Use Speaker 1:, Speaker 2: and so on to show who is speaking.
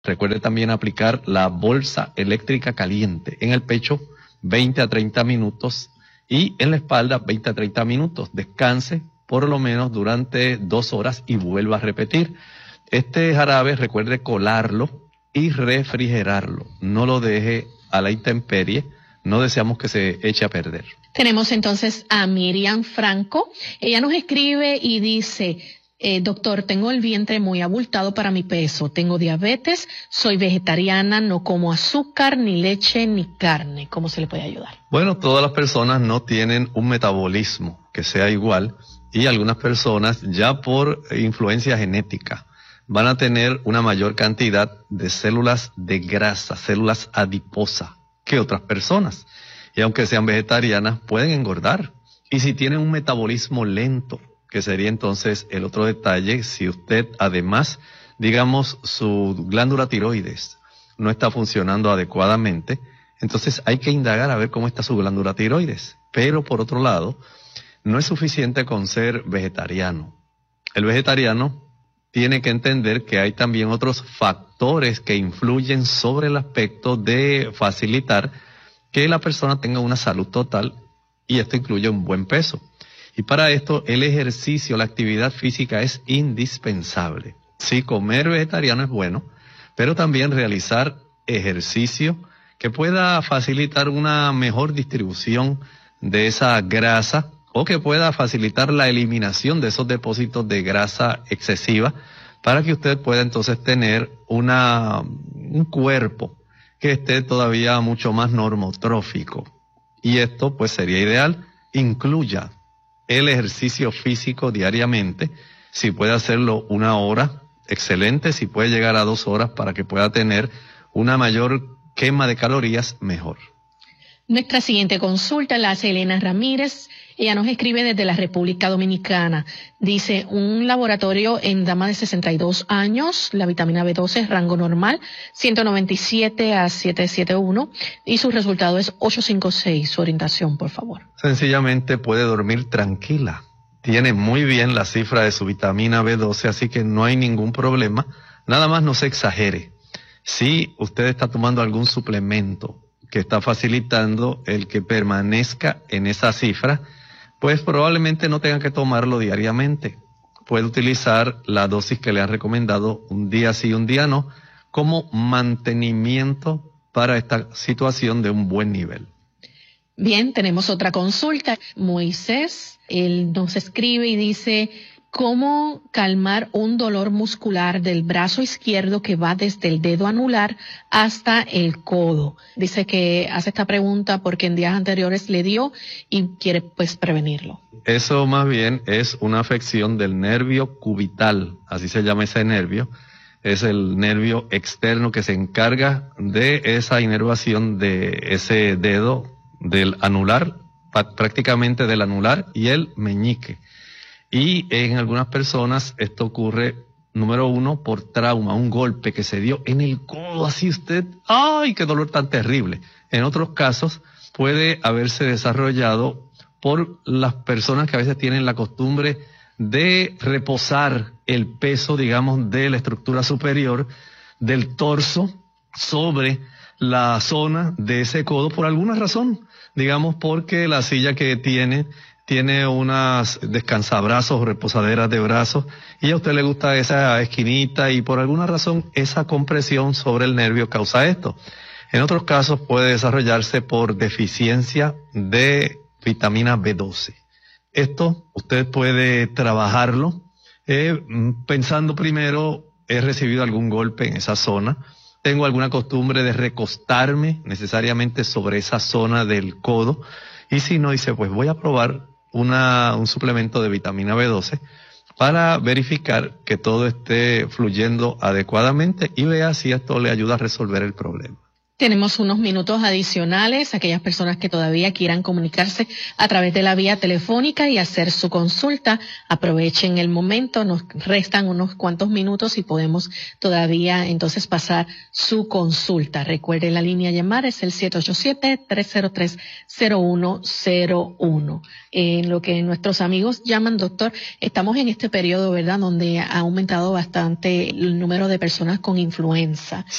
Speaker 1: Recuerde también aplicar la bolsa eléctrica caliente en el pecho 20 a 30 minutos y en la espalda 20 a 30 minutos. Descanse por lo menos durante 2 horas y vuelva a repetir. Este jarabe recuerde colarlo y refrigerarlo. No lo deje a la intemperie. No deseamos que se eche a perder.
Speaker 2: Tenemos entonces a Miriam Franco. Ella nos escribe y dice: doctor, tengo el vientre muy abultado para mi peso, tengo diabetes, soy vegetariana, no como azúcar, ni leche, ni carne. ¿Cómo se le puede ayudar?
Speaker 1: Bueno, todas las personas no tienen un metabolismo que sea igual y algunas personas ya por influencia genética van a tener una mayor cantidad de células de grasa, células adiposas que otras personas. Y aunque sean vegetarianas, pueden engordar. Y si tienen un metabolismo lento, que sería entonces el otro detalle, si usted además, digamos, su glándula tiroides no está funcionando adecuadamente, entonces hay que indagar a ver cómo está su glándula tiroides. Pero por otro lado, no es suficiente con ser vegetariano. El vegetariano tiene que entender que hay también otros factores que influyen sobre el aspecto de facilitar que la persona tenga una salud total, y esto incluye un buen peso. Y para esto el ejercicio, la actividad física es indispensable. Sí, comer vegetariano es bueno, pero también realizar ejercicio que pueda facilitar una mejor distribución de esa grasa o que pueda facilitar la eliminación de esos depósitos de grasa excesiva para que usted pueda entonces tener un cuerpo que esté todavía mucho más normotrófico. Y esto pues sería ideal, incluya el ejercicio físico diariamente. Si puede hacerlo 1 hora, excelente. Si puede llegar a 2 horas para que pueda tener una mayor quema de calorías, mejor.
Speaker 2: Nuestra siguiente consulta la hace Elena Ramírez. Ella nos escribe desde la República Dominicana. Dice: un laboratorio en dama de 62 años, la vitamina B12 rango normal, 197 a 771, y su resultado es 856. Su orientación, por favor.
Speaker 1: Sencillamente puede dormir tranquila. Tiene muy bien la cifra de su vitamina B12, así que no hay ningún problema. Nada más no se exagere. Si usted está tomando algún suplemento que está facilitando el que permanezca en esa cifra, pues probablemente no tenga que tomarlo diariamente. Puede utilizar la dosis que le han recomendado, un día sí, un día no, como mantenimiento para esta situación de un buen nivel.
Speaker 2: Bien, tenemos otra consulta. Moisés, él nos escribe y dice: ¿cómo calmar un dolor muscular del brazo izquierdo que va desde el dedo anular hasta el codo? Dice que hace esta pregunta porque en días anteriores le dio y quiere pues prevenirlo.
Speaker 1: Eso más bien es una afección del nervio cubital, así se llama ese nervio. Es el nervio externo que se encarga de esa inervación de ese dedo del anular, prácticamente del anular y el meñique. Y en algunas personas esto ocurre, número 1, por trauma, un golpe que se dio en el codo, así usted, ¡ay, qué dolor tan terrible! En otros casos puede haberse desarrollado por las personas que a veces tienen la costumbre de reposar el peso, digamos, de la estructura superior del torso sobre la zona de ese codo por alguna razón, digamos porque la silla que tiene unas descansabrazos o reposaderas de brazos y a usted le gusta esa esquinita y por alguna razón esa compresión sobre el nervio causa esto. En otros casos puede desarrollarse por deficiencia de vitamina B12. Esto usted puede trabajarlo pensando primero: he recibido algún golpe en esa zona, tengo alguna costumbre de recostarme necesariamente sobre esa zona del codo, y si no, dice, pues voy a probar un suplemento de vitamina B12 para verificar que todo esté fluyendo adecuadamente y vea si esto le ayuda a resolver el problema.
Speaker 2: Tenemos unos minutos adicionales. Aquellas personas que todavía quieran comunicarse a través de la vía telefónica y hacer su consulta, aprovechen el momento. Nos restan unos cuantos minutos y podemos todavía entonces pasar su consulta. Recuerde, la línea a llamar es el 787-303-0101. En lo que nuestros amigos llaman, doctor, estamos en este periodo, ¿verdad?, donde ha aumentado bastante el número de personas con influenza.